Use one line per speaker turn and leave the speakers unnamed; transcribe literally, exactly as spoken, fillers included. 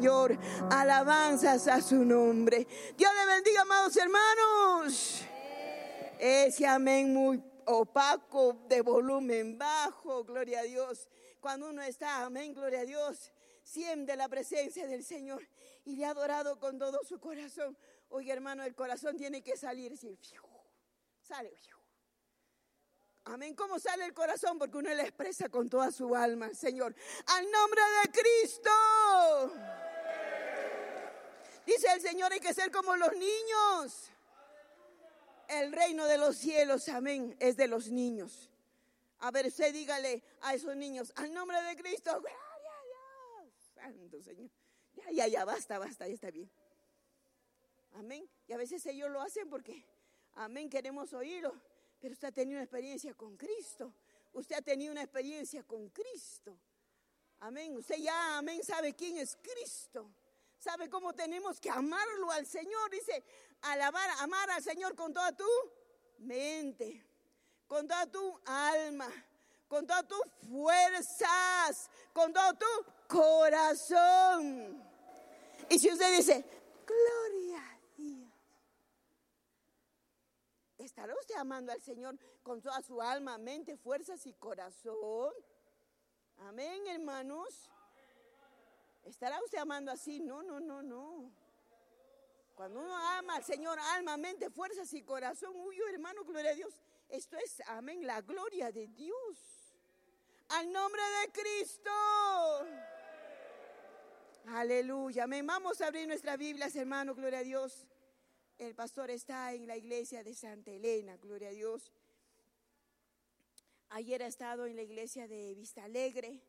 Señor, alabanzas a su nombre. Dios le bendiga, amados hermanos. Ese amén muy opaco, de volumen bajo, gloria a Dios. Cuando uno está, amén, gloria a Dios, siente la presencia del Señor y le ha adorado con todo su corazón. Oye, hermano, el corazón tiene que salir, así, sale. Amén. ¿Cómo sale el corazón? Porque uno le expresa con toda su alma, Señor. Al nombre de Cristo. Dice el Señor, hay que ser como los niños. El reino de los cielos, amén, es de los niños. A ver, usted dígale a esos niños, al nombre de Cristo, gloria a Dios. Santo Señor. Ya, ya, ya, basta, basta, ya está bien. Amén. Y a veces ellos lo hacen porque, amén, queremos oírlo. Pero usted ha tenido una experiencia con Cristo. Usted ha tenido una experiencia con Cristo. Amén. Usted ya, amén, sabe quién es Cristo. Sabe cómo tenemos que amarlo al Señor. Dice, alabar, amar al Señor con toda tu mente, con toda tu alma, con todas tus fuerzas, con todo tu corazón. Y si usted dice, gloria a Dios, ¿estará usted amando al Señor con toda su alma, mente, fuerzas y corazón? Amén, hermanos. ¿Estará usted amando así? No, no, no, no. Cuando uno ama al Señor, alma, mente, fuerzas y corazón, uy, hermano, gloria a Dios. Esto es, amén, la gloria de Dios. Al nombre de Cristo. Aleluya. Amén. Vamos a abrir nuestras Biblias, hermano, gloria a Dios. El pastor está en la iglesia de Santa Elena, gloria a Dios. Ayer ha estado en la iglesia de Vista Alegre.